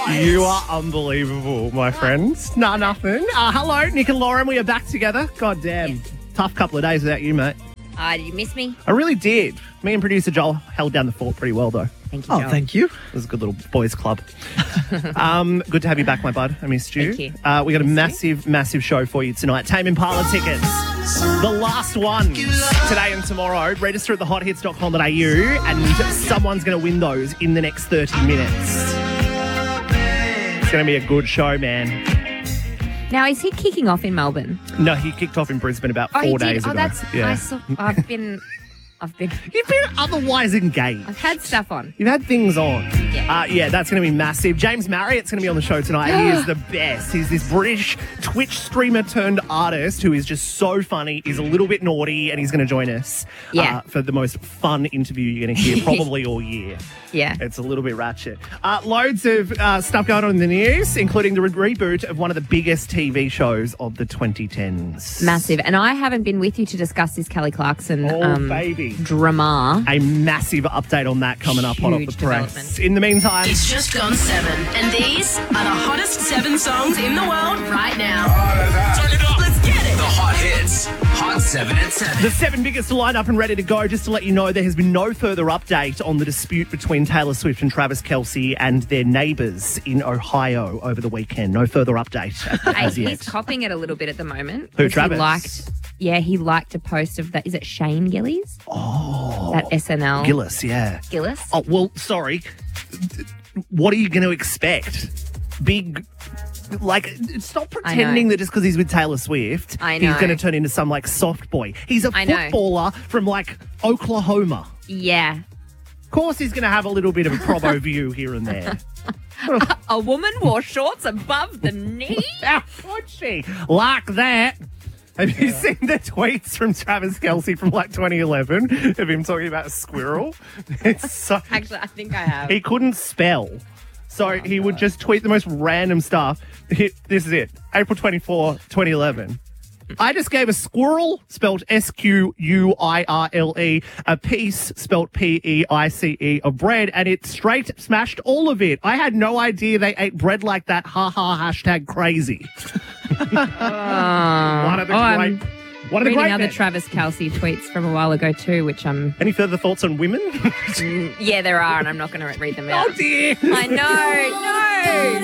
You are unbelievable, my friends. Nah, nothing. Hello, Nick and Lauren. We are back together. God damn. Yeah. Tough couple of days without you, mate. Did you miss me? I really did. Me and producer Joel held down the fort pretty well, though. Thank you, Joel. Thank you. It was a good little boys' club. Good to have you back, my bud. I missed you. Thank you. We got a massive show for you tonight. Tame Impala tickets. The last ones today and tomorrow. Register at thehothits.com.au and someone's going to win those in the next 30 minutes. It's going to be a good show, man. Now, is he kicking off in Melbourne? No, he kicked off in Brisbane about 4 days ago. Oh, that's... Yeah. I've been... You've been otherwise engaged. I've had stuff on. You've had things on. Yeah. That's going to be massive. James Marriott's going to be on the show tonight. He is the best. He's this British Twitch streamer turned artist who is just so funny. He's a little bit naughty and he's going to join us for the most fun interview you're going to hear probably all year. Yeah. It's a little bit ratchet. Loads of stuff going on in the news, including the reboot of one of the biggest TV shows of the 2010s. Massive. And I haven't been with you to discuss this Kelly Clarkson baby. drama. A massive update on that coming up hot off the Huge press. development. In the meantime, It's just gone 7, and these are the hottest 7 songs in the world right now. Turn it up. Let's get it. The Hot Hits, Hot 7 at 7. the 7 biggest lined up and ready to go. Just to let you know, there has been no further update on the dispute between Taylor Swift and Travis Kelce and their neighbours in Ohio over the weekend. No further update as yet. He's copping it a little bit at the moment. Who, 'Cause Travis? He liked a post of that. Is it Shane Gillis? Oh. That SNL. Gillis, yeah. Gillis? Oh, well, sorry. What are you going to expect? Big... stop pretending that just because he's with Taylor Swift, I he's know. going to turn into some, soft boy. He's a I know. footballer from, Oklahoma. Yeah. Of course he's going to have a little bit of a promo view here and there. A woman wore shorts above the knee? How would she? Like that. Have you seen the tweets from Travis Kelce from 2011 of him talking about a squirrel? It's so... Actually, I think I have. He couldn't spell. So he would just tweet the most random stuff. This is it. April 24, 2011. I just gave a squirrel, spelled Squirle, a piece, spelled Peice, of bread, and it straight smashed all of it. I had no idea they ate bread like that. Ha ha, hashtag crazy. One of the Reading great other men. Travis Kelce tweets from a while ago too, which Any further thoughts on women? yeah, there are, and I'm not going to read them out. Oh dear. I know, no.